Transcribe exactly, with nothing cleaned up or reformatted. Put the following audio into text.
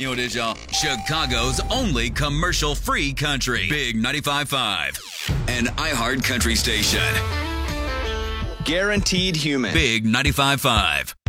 radio did y'all. Chicago's only commercial-free country. Big ninety-five point five. An iHeart country station. Guaranteed human. Big ninety-five point five.